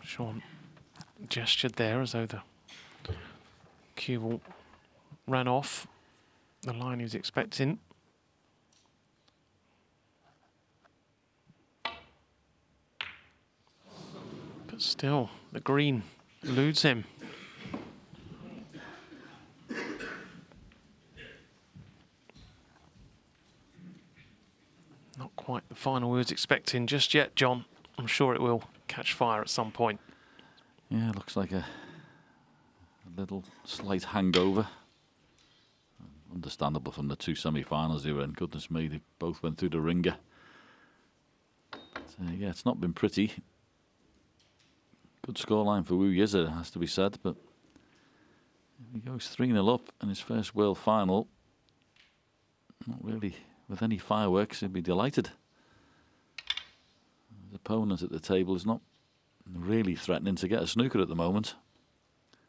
Sean gestured there as though the cue ball ran off the line he was expecting. But still, the green eludes him. Not quite the final we was expecting just yet, John. I'm sure it will catch fire at some point. Yeah, looks like a little slight hangover. Understandable from the two semi-finals they were in. Goodness me, they both went through the ringer. But, yeah, it's not been pretty. Good scoreline for Wu Yize, has to be said, but he goes 3-0 up in his first World Final. Not really with any fireworks, he'd be delighted. His opponent at the table is not really threatening to get a snooker at the moment.